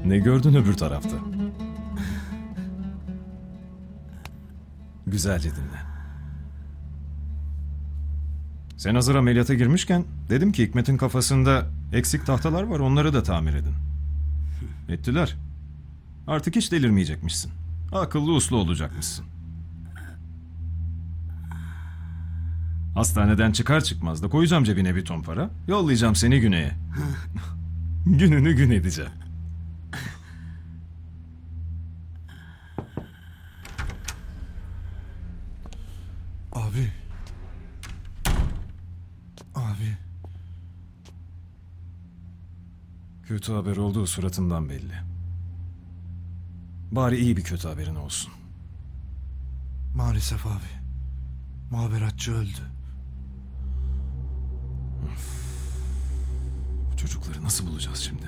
Ne gördün öbür tarafta? Güzelce dinle. Sen hazır ameliyata girmişken dedim ki Hikmet'in kafasında eksik tahtalar var, onları da tamir edin. Ettiler. Artık hiç delirmeyecekmişsin. Akıllı uslu olacakmışsın. Hastaneden çıkar çıkmaz da koyacağım cebine bir ton para. Yollayacağım seni güneye. Gününü gün edeceğim. Abi. Abi. Kötü haber olduğu suratından belli. Bari iyi bir kötü haberin olsun. Maalesef abi. Muhaberatçı öldü. Bu çocukları nasıl bulacağız şimdi?